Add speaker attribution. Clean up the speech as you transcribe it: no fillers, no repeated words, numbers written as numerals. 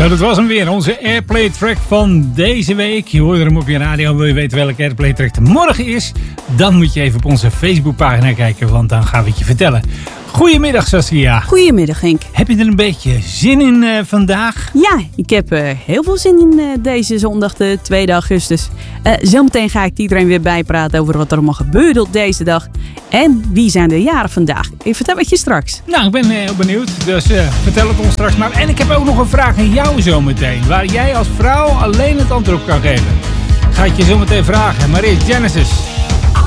Speaker 1: Zo, dat was hem weer. Onze Airplay track van deze week. Je hoorde hem op je radio. Wil je weten welke Airplay track er morgen is? Dan moet je even op onze Facebookpagina kijken, want dan gaan we het je vertellen. Goedemiddag, Saskia.
Speaker 2: Goedemiddag, Henk.
Speaker 1: Heb je er een beetje zin in vandaag?
Speaker 2: Ja, ik heb heel veel zin in deze zondag, de 2 augustus. Zometeen ga ik iedereen weer bijpraten over wat er allemaal gebeurde op deze dag. En wie zijn de jaren vandaag? Ik vertel het je straks.
Speaker 1: Nou, ik ben heel benieuwd. Dus vertel het ons straks maar. En ik heb ook nog een vraag aan jou zometeen. Waar jij als vrouw alleen het antwoord op kan geven. Ga ik je zometeen vragen. Maar eerst Genesis.